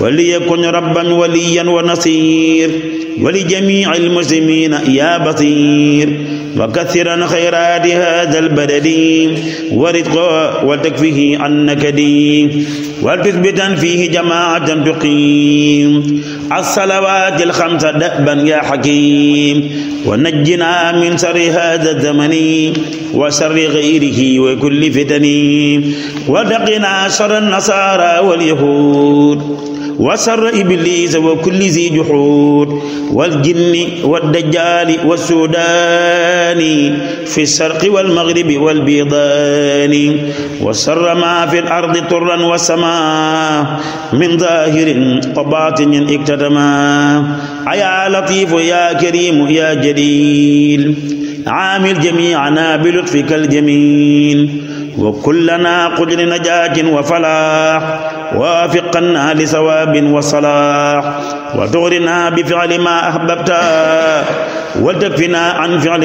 وليكن ربا وليا ونصير ولجميع المسلمين يا بصير وكثرا خيرات هذا البلد ورزق وتكفيه عن نكدي وتثبتا فيه جماعة تقيم الصلوات الخمس دأبا يا حكيم ونجنا من شر هذا الزمن وشر غيره وكل فتن وتقنا شر النصارى واليهود وشر إبليس وكل ذي جحود والجن والدجال والسودان في الشرق والمغرب والبيضان وشر ما في الأرض طرا والسماء من ظاهر وباطن اكتتما يا لطيف يا كريم يا جليل عامل جميعنا بلطفك الجميل وكلنا قدر نجاة وفلاح وافقنا لثواب وصلاح وتغرنا بفعل ما أحببت وتكفنا عن فعل